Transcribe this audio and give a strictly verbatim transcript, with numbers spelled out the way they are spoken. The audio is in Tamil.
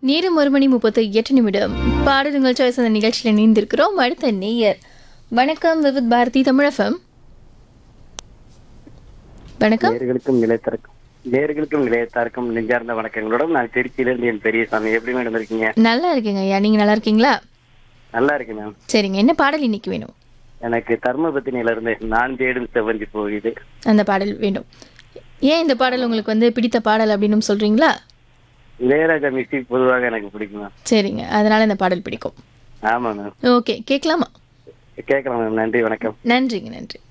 நேரம் ஒரு மணி முப்பத்து எட்டு நிமிடம் பாடலுங்கள் சாய்ஸ் அந்த நிகழ்ச்சியில் இணைந்திருக்கிறோம். அடுத்த நேயர் வணக்கம் விவித் பாரதி தமிழகம். வணக்கம். நேர்களுக்கும் நிலையத்திற்கும் நேர்களுக்கும் நிலையத்தாருக்கும் நெஞ்சார்ந்த வணக்கங்களோட நான் திருச்சியிலிருந்து என் பெரியசாமி. எப்படி மேடம் இருக்கீங்க? நல்லா இருக்கேங்க ஐயா, நீங்க நல்லா இருக்கீங்களா? நல்லா இருக்கு மேம். சரிங்க, என்ன பாடல் இன்னைக்கு வேணும்? எனக்கு தர்மபத்தினியில இருந்து நான் தேடும் செவ்வஞ்சி போகுது அந்த பாடல் வேண்டும். ஏன் இந்த பாடல் உங்களுக்கு வந்து பிடித்த பாடல் அப்படின்னு சொல்றீங்களா? இளையராஜா மியூசிக் பொதுவாக எனக்கு பிடிக்கும் மேம். சரிங்க, அதனால இந்த பாடல் பிடிக்கும். ஆமா மேம். ஓகே, கேட்கலாமா? கேட்கலாம் மேம். நன்றி, வணக்கம். நன்றிங்க, நன்றி.